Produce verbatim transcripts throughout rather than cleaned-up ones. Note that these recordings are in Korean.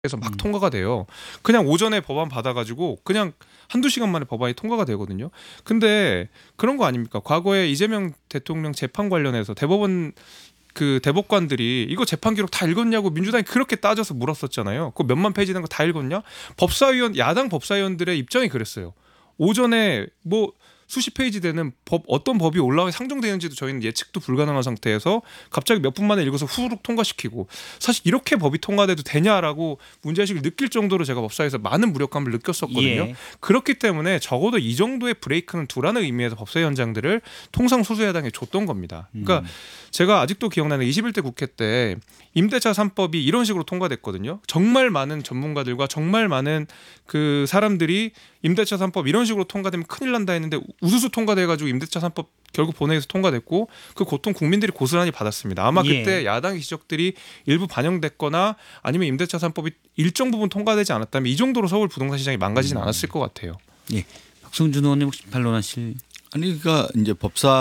에서 막 음. 통과가 돼요. 그냥 오전에 법안 받아가지고 그냥 한두 시간 만에 법안이 통과가 되거든요. 근데 그런 거 아닙니까? 과거에 이재명 대통령 재판 관련해서 대법원 그 대법관들이 이거 재판 기록 다 읽었냐고 민주당이 그렇게 따져서 물었었잖아요. 그 몇만 페이지 된 거 다 읽었냐? 법사위원 야당 법사위원들의 입장이 그랬어요. 오전에 뭐 수십 페이지 되는 법 어떤 법이 올라와 상정되는지도 저희는 예측도 불가능한 상태에서 갑자기 몇 분 만에 읽어서 후루룩 통과시키고 사실 이렇게 법이 통과돼도 되냐라고 문제의식을 느낄 정도로 제가 법사위에서 많은 무력감을 느꼈었거든요. 예. 그렇기 때문에 적어도 이 정도의 브레이크는 두라는 의미에서 법사위원장들을 통상 소수야당에 줬던 겁니다. 그러니까 음. 제가 아직도 기억나는 이십일 대 국회 때 임대차 삼 법이 이런 식으로 통과됐거든요. 정말 많은 전문가들과 정말 많은 그 사람들이 임대차 삼 법 이런 식으로 통과되면 큰일 난다 했는데 우수수 통과돼가지고 임대차 삼 법 결국 본회의에서 통과됐고 그 고통 국민들이 고스란히 받았습니다. 아마 그때 예. 야당의 지적들이 일부 반영됐거나 아니면 임대차 삼 법이 일정 부분 통과되지 않았다면 이 정도로 서울 부동산 시장이 망가지진 음. 않았을 것 같아요. 예. 박성준 의원님 혹시 반론하실? 아니 그러니까 이제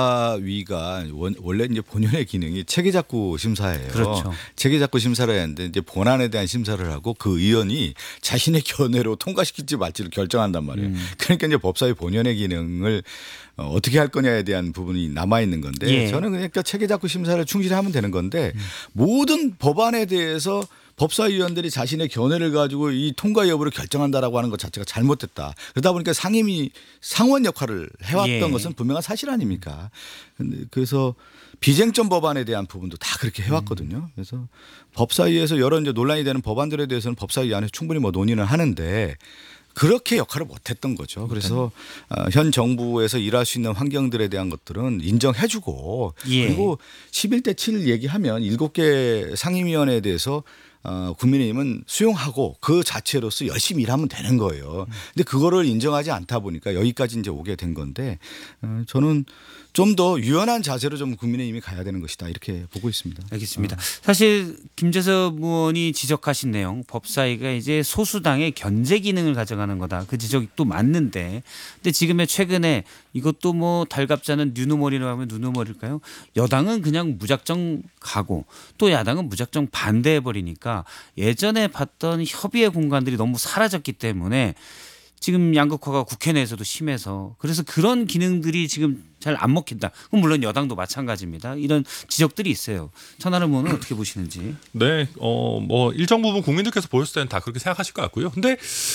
법사위가 원, 원래 이제 본연의 기능이 체계작구 심사예요. 그렇죠. 체계작구 심사를 했는데 이제 본안에 대한 심사를 하고 그 의원이 자신의 견해로 통과시킬지 말지를 결정한단 말이에요. 음. 그러니까 이제 법사위 본연의 기능을 어, 어떻게 할 거냐에 대한 부분이 남아 있는 건데 예. 저는 그러니까 체계작구 심사를 충실히 하면 되는 건데 음. 모든 법안에 대해서 법사위원들이 자신의 견해를 가지고 이 통과 여부를 결정한다라고 하는 것 자체가 잘못됐다. 그러다 보니까 상임위 상원 역할을 해왔던 예. 것은 분명한 사실 아닙니까? 근데 그래서 비쟁점 법안에 대한 부분도 다 그렇게 해왔거든요. 그래서 법사위에서 여러 이제 논란이 되는 법안들에 대해서는 법사위 안에서 충분히 뭐 논의는 하는데 그렇게 역할을 못했던 거죠. 그래서 현 정부에서 일할 수 있는 환경들에 대한 것들은 인정해주고 예. 그리고 십일 대 칠 얘기하면 일곱 개 상임위원회에 대해서 어, 국민의힘은 수용하고 그 자체로서 열심히 일하면 되는 거예요. 근데 그거를 인정하지 않다 보니까 여기까지 이제 오게 된 건데 어, 저는 좀 더 유연한 자세로 좀 국민의힘이 가야 되는 것이다 이렇게 보고 있습니다. 알겠습니다. 사실 김재섭 의원이 지적하신 내용 법사위가 이제 소수당의 견제 기능을 가져가는 거다. 그 지적이 또 맞는데 근데 지금의 최근에 이것도 뭐 달갑자는 뉴노멀이라고 하면 뉴노멀일까요? 여당은 그냥 무작정 가고 또 야당은 무작정 반대해 버리니까 예전에 봤던 협의의 공간들이 너무 사라졌기 때문에 지금 양극화가 국회 내에서도 심해서 그래서 그런 기능들이 지금 잘 안 먹힌다. 그럼 물론 여당도 마찬가지입니다. 이런 지적들이 있어요. 천하람 의원은 어떻게 보시는지. 네, 어, 뭐 일정 부분 국민들께서 보셨을 때는 다 그렇게 생각하실 것 같고요. 근데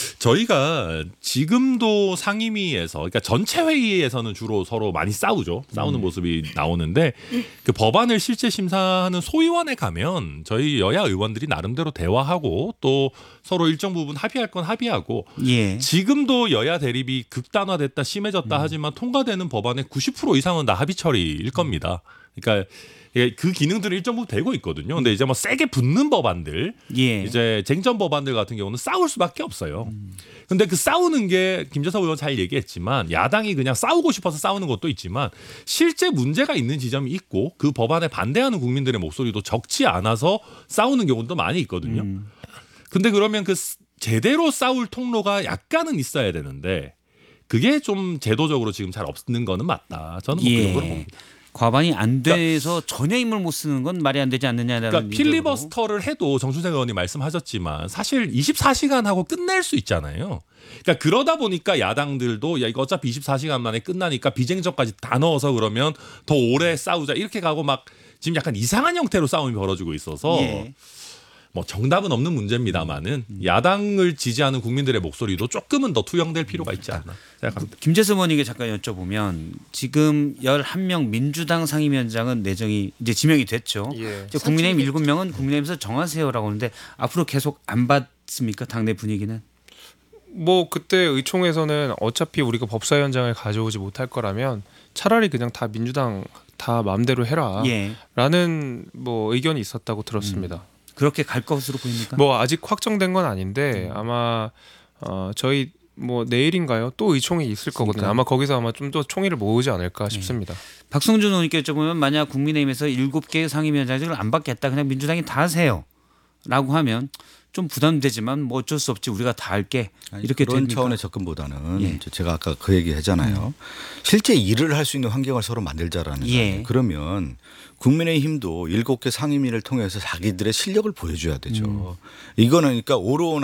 저희가 지금도 상임위에서, 그러니까 전체 회의에서는 주로 서로 많이 싸우죠. 싸우는 음. 모습이 나오는데 그 법안을 실제 심사하는 소위원회 가면 저희 여야 의원들이 나름대로 대화하고 또 서로 일정 부분 합의할 건 합의하고 예. 지금도 여야 대립이 극단화됐다 심해졌다 음. 하지만 통과되는 법안의 구십 퍼센트 이상은 다 합의 처리일 겁니다. 그러니까 그 기능들이 일정 부분 되고 있거든요. 근데 이제 뭐 세게 붙는 법안들, 예. 이제 쟁점 법안들 같은 경우는 싸울 수밖에 없어요. 근데 그 싸우는 게 김재섭 의원 잘 얘기했지만 야당이 그냥 싸우고 싶어서 싸우는 것도 있지만 실제 문제가 있는 지점이 있고 그 법안에 반대하는 국민들의 목소리도 적지 않아서 싸우는 경우도 많이 있거든요. 음. 근데 그러면 그 제대로 싸울 통로가 약간은 있어야 되는데 그게 좀 제도적으로 지금 잘 없는 거는 맞다. 저는 뭐 예. 그 정도로 봅니다. 과반이 안 돼서 그러니까, 전혀 힘을 못 쓰는 건 말이 안 되지 않느냐라는. 그러니까 필리버스터를 해도 정춘생 의원이 말씀하셨지만 사실 이십사 시간 하고 끝낼 수 있잖아요. 그러니까 그러다 보니까 야당들도 야 이거 어차피 이십사 시간 만에 끝나니까 비쟁점까지 다 넣어서 그러면 더 오래 싸우자 이렇게 가고 막 지금 약간 이상한 형태로 싸움이 벌어지고 있어서 예. 뭐 정답은 없는 문제입니다만은 야당을 지지하는 국민들의 목소리도 조금은 더 투영될 필요가 있지 않나 생각합니다. 김재섭 의원에게 잠깐 여쭤보면 지금 열한 명 민주당 상임위원장은 내정이 이제 지명이 됐죠. 예. 이제 국민의힘 일곱 명은 국민의힘에서 정하세요라고 하는데 앞으로 계속 안 받습니까? 당내 분위기는? 뭐 그때 의총에서는 어차피 우리가 법사위원장을 가져오지 못할 거라면 차라리 그냥 다 민주당 다 마음대로 해라 예. 라는 뭐 의견이 있었다고 들었습니다. 음. 그렇게 갈 것으로 보입니까? 뭐 아직 확정된 건 아닌데 아마 어 저희 뭐 내일인가요? 또 의총이 있을 거거든요. 아마 거기서 아마 좀 더 총의를 모으지 않을까 싶습니다. 네. 박성준 의원님께 여쭤보면 만약 국민의힘에서 일곱 개 상임위원장을 안 받겠다 그냥 민주당이 다 하세요 라고 하면 좀 부담되지만 뭐 어쩔 수 없지 우리가 다 할게 아니, 이렇게 그런 됩니까? 차원의 접근보다는 예. 이제 제가 아까 그 얘기 했잖아요. 실제 일을 할 수 있는 환경을 서로 만들자라는 예. 거예요. 그러면 국민의힘도 일곱 개 상임위를 통해서 자기들의 실력을 보여줘야 되죠. 음. 이거는 그러니까 오로